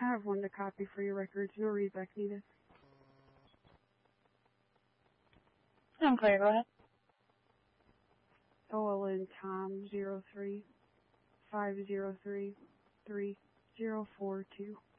I have one to copy for your records. No readback needed. I'm clear, go ahead. OLN Tom 03 503 3042.